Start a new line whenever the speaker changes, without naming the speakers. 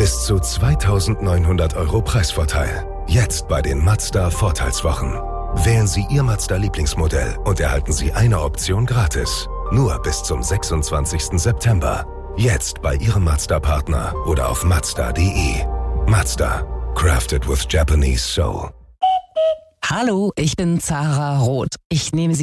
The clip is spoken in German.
Bis zu 2.900 € Preisvorteil. Jetzt bei den Mazda Vorteilswochen. Wählen Sie Ihr Mazda-Lieblingsmodell und erhalten Sie eine Option gratis. Nur bis zum 26. September. Jetzt bei Ihrem Mazda-Partner oder auf Mazda.de. Mazda. Crafted with Japanese Soul.
Hallo, ich bin Zara Roth. Ich nehme Sie